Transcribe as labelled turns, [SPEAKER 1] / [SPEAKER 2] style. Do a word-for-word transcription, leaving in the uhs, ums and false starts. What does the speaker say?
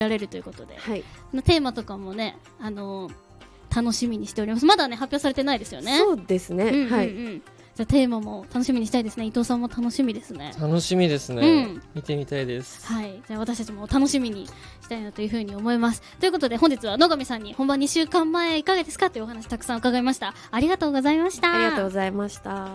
[SPEAKER 1] られるということで、
[SPEAKER 2] はい、
[SPEAKER 1] テーマとかもね、あのー、楽しみにしております。まだね発表されてないですよね。
[SPEAKER 2] そうですね、うんうんうん、はい。
[SPEAKER 1] じゃあテーマも楽しみにしたいですね。伊藤さんも楽しみですね。
[SPEAKER 3] 楽しみですね、うん、見てみたいです。
[SPEAKER 1] はい、じゃあ私たちも楽しみにしたいなというふうに思います。ということで本日は野上さんに本番にしゅうかんまえいかがですかというお話たくさん伺いました。ありがとうございました。
[SPEAKER 2] ありがとうございました。